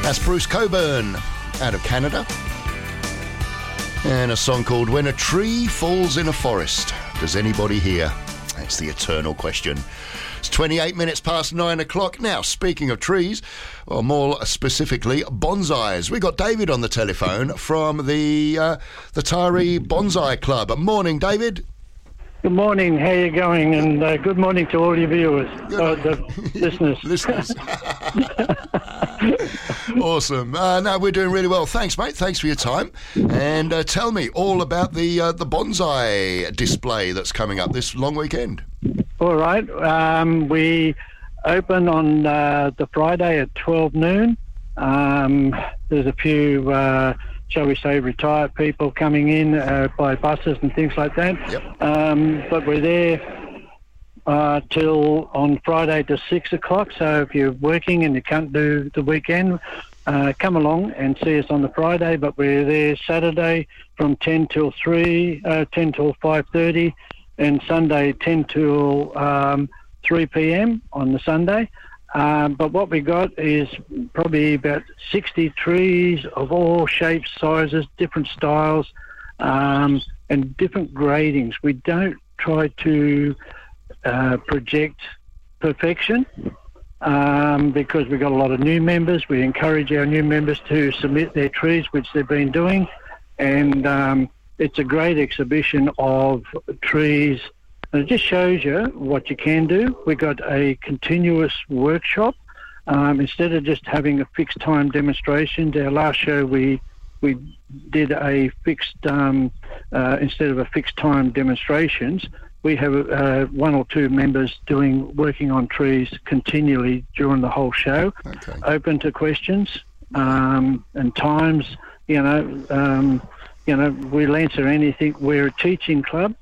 That's Bruce Cockburn out of Canada. And a song called When a Tree Falls in a Forest. Does anybody hear? That's the eternal question. It's 28 minutes past 9 o'clock. Now, speaking of trees, or more specifically, bonsais. We got David on the telephone from the Taree Bonsai Club. Morning, David. Good morning. How are you going? And good morning to all your viewers, listeners. Awesome. No, we're doing really well. Thanks, mate. Thanks for your time. And tell me all about the bonsai display that's coming up this long weekend. All right. We open on the Friday at 12 noon. There's a few, shall we say, retired people coming in by buses and things like that. Yep. But we're there till on Friday to 6 o'clock. So if you're working and you can't do the weekend, come along and see us on the Friday. But we're there Saturday from 10 till 3, 10 till 5:30, and Sunday 10 till 3 p.m. on the Sunday. But what we got is probably about 60 trees of all shapes, sizes, different styles, and different gradings. We don't try to project perfection because we've got a lot of new members. We encourage our new members to submit their trees, which they've been doing, and it's a great exhibition of trees. And it just shows you what you can do. We've got a continuous workshop. Instead of just having a fixed time demonstration, our last show we did a fixed, instead of a fixed time demonstrations, we have one or two members working on trees continually during the whole show. Okay. Open to questions and times. We'll answer anything. We're a teaching club.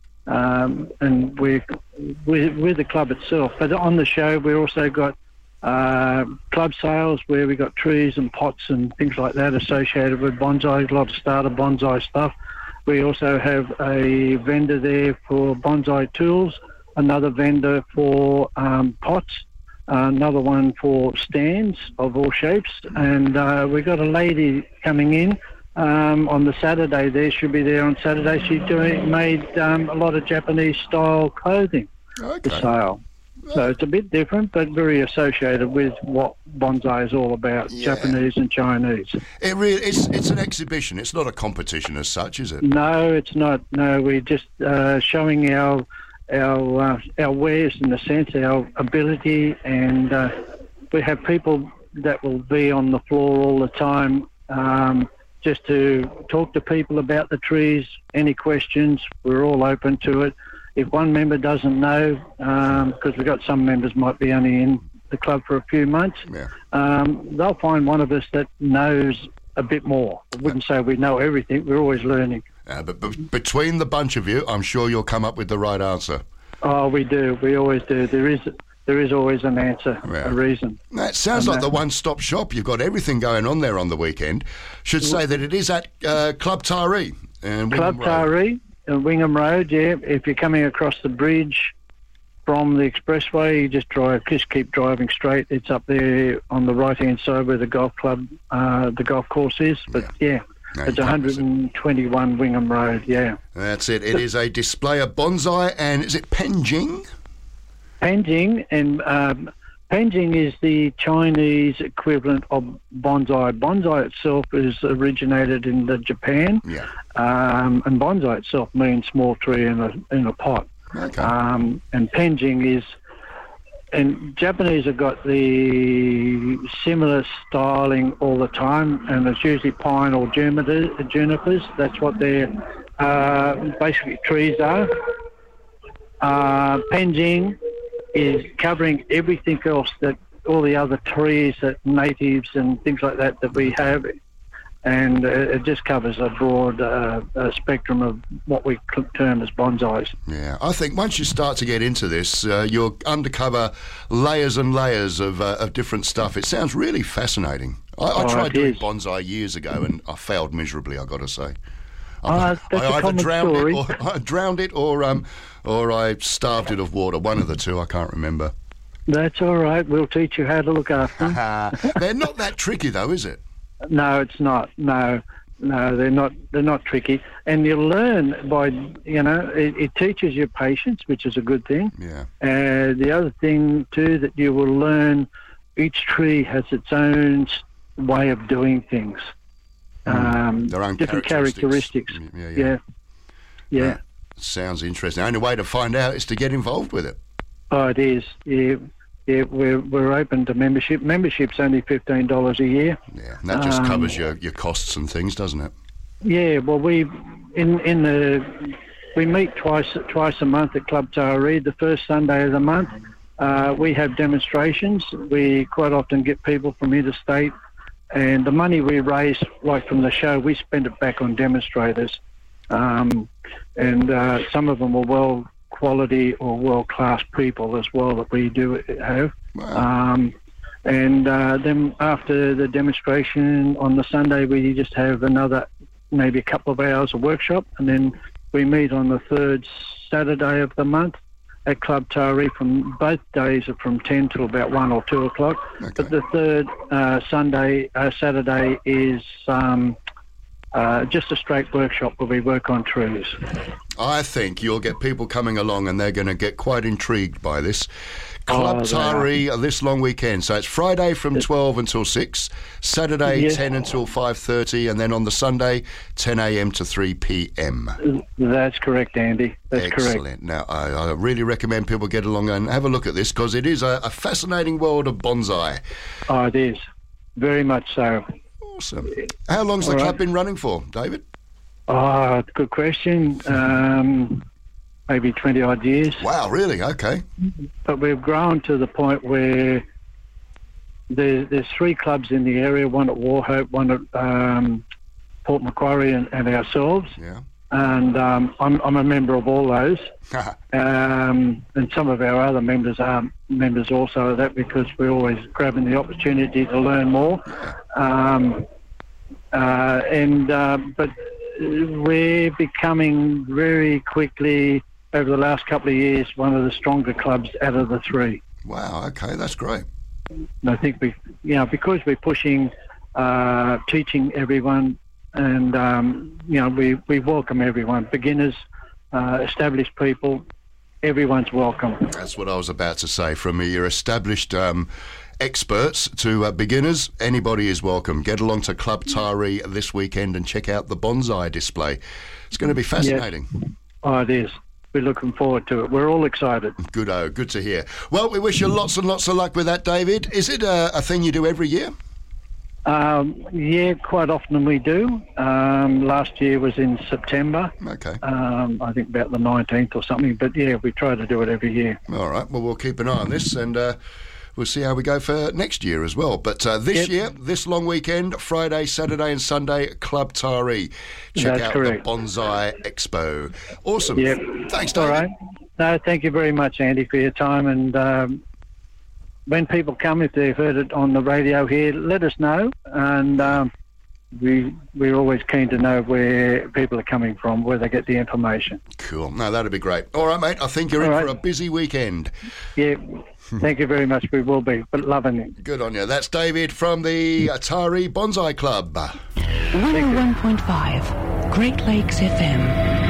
And we're the club itself. But on the show, we also got club sales where we got trees and pots and things like that associated with bonsai, a lot of starter bonsai stuff. We also have a vendor there for bonsai tools, another vendor for pots, another one for stands of all shapes, and we got a lady coming in on the Saturday there. She'll be there on Saturday. She's made a lot of Japanese style clothing for sale. So it's a bit different, but very associated with what bonsai is all about, Japanese and Chinese. It really, it's an exhibition. It's not a competition as such, is it? No, it's not. No, we're just showing our wares, in a sense, our ability, and we have people that will be on the floor all the time, just to talk to people about the trees. Any questions, we're all open to it. If one member doesn't know, because we've got some members might be only in the club for a few months, they'll find one of us that knows a bit more. I wouldn't say we know everything. We're always learning. But between the bunch of you, I'm sure you'll come up with the right answer. Oh, we do. We always do. There is always an answer, a reason. That sounds like the one-stop shop. You've got everything going on there on the weekend. Should say that it is at Club Taree. Club Taree, Wingham Road, yeah. If you're coming across the bridge from the expressway, you just keep driving straight. It's up there on the right-hand side where the golf club, the golf course is. But, no, it's 121 Wingham Road, yeah. That's it. It is a display of bonsai, and is it Penjing? Penjing, and Penjing is the Chinese equivalent of bonsai. Bonsai itself is originated in Japan, and bonsai itself means small tree in a pot. Okay. And Penjing is, and Japanese have got the similar styling all the time, and it's usually pine or junipers. That's what their basically trees are. Penjing is covering everything else, that all the other trees, that natives and things like that we have, and it just covers a broad spectrum of what we term as bonsais. Yeah, I think once you start to get into this, you'll uncover layers and layers of different stuff. It sounds really fascinating. I tried doing bonsai years ago, and I failed miserably, I've got to say. I either drowned it, or I starved it of water. One of the two, I can't remember. That's all right. We'll teach you how to look after them. They're not that tricky, though, is it? No, it's not. No, they're not. They're not tricky, and you learn by it teaches you patience, which is a good thing. Yeah. The other thing too that you will learn, each tree has its own way of doing things. Their own different characteristics. Yeah. Sounds interesting. The only way to find out is to get involved with it. Oh, it is. Yeah. We're open to membership. Membership's only $15 a year. Yeah, and that just covers your costs and things, doesn't it? Yeah. Well, we meet twice a month at Club Taree. The first Sunday of the month, we have demonstrations. We quite often get people from interstate, and the money we raise, like from the show, we spend it back on demonstrators. And some of them are well quality or world-class people as well that we do have. Wow. And then after the demonstration on the Sunday, we just have another maybe a couple of hours of workshop, and then we meet on the third Saturday of the month at Club Taree. From both days are from 10 to about 1 or 2 o'clock. Okay. But the third Saturday is just a straight workshop where we work on trees. I think you'll get people coming along and they're going to get quite intrigued by this. Club Taree this long weekend. So it's Friday from 12 until 6, Saturday 10 until 5:30, and then on the Sunday 10 a.m. to 3 p.m. That's correct, Andy. That's Excellent. correct. Now, I really recommend people get along and have a look at this because it is a fascinating world of bonsai. Oh, it is. Very much so. Awesome. How long's the club been running for, David? Oh, good question. Maybe 20-odd years. Wow, really? Okay. But we've grown to the point where there's 3 clubs in the area, one at Wauchope, one at Port Macquarie and ourselves. Yeah. And I'm a member of all those. And some of our other members are members also of that because we're always grabbing the opportunity to learn more. But we're becoming very quickly, over the last couple of years, one of the stronger clubs out of the 3. Wow, okay, that's great. And I think because we're pushing, teaching everyone, and we welcome everyone, beginners, established people, everyone's welcome. That's what I was about to say. From your established experts to beginners, anybody is welcome. Get along to Club Taree this weekend and check out the bonsai display. It's going to be fascinating. Yeah. Oh, it is. We're looking forward to it. We're all excited. Good to hear. Well, we wish you lots and lots of luck with that, David. Is it a thing you do every year? Yeah, quite often we do. Last year was in September. Okay. I think about the 19th or something. But yeah, we try to do it every year. All right. Well, we'll keep an eye on this and we'll see how we go for next year as well. But this year, this long weekend, Friday, Saturday and Sunday, Club Taree. Check out the Bonsai Expo. Awesome. Yep. Thanks, David. All right. No, thank you very much, Andy, for your time. And when people come, if they've heard it on the radio here, let us know. And we're always keen to know where people are coming from, where they get the information. Cool. No, that'd be great. All right, mate. I think you're in for a busy weekend. Yeah. Thank you very much. We will be, but loving it. Good on you. That's David from the Taree Bonsai Club. 101.5 Great Lakes FM.